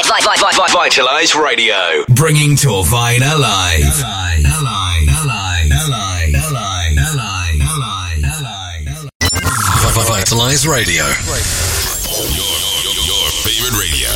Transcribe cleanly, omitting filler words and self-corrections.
Vitalize Radio, bringing Torvine alive. Vitalize Radio. Your favorite radio.